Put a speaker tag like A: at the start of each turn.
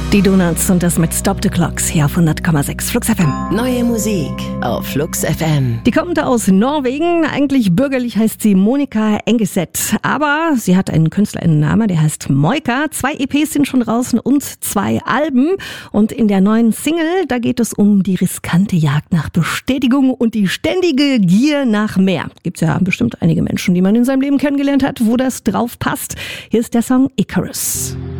A: Die Donuts und das mit Stop the Clocks hier auf 100,6 Flux FM.
B: Neue Musik auf Flux FM.
A: Die kommt aus Norwegen. Eigentlich bürgerlich heißt sie Monica Engeset. Aber sie hat einen Künstlerinnennamen, der heißt Moika. 2 EPs sind schon draußen und 2 Alben. Und in der neuen Single, da geht es um die riskante Jagd nach Bestätigung und die ständige Gier nach mehr. Gibt's ja bestimmt einige Menschen, die man in seinem Leben kennengelernt hat, wo das drauf passt. Hier ist der Song Icarus.